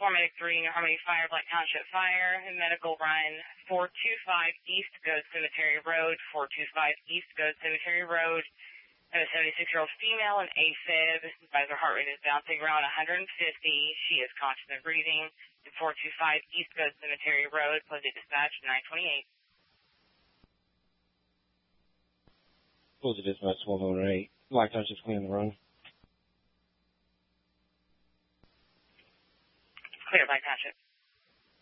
Medic 3, New Harmony Fire, Black Township Fire, and medical run 425 East Goat Cemetery Road, 425 East Goat Cemetery Road. And a 76-year-old female in AFib. Advisor heart rate is bouncing around 150. She is conscious and breathing. 425 East Goat Cemetery Road, Posey Dispatch 928. Posey Dispatch 1208. Black Township's clearing the run.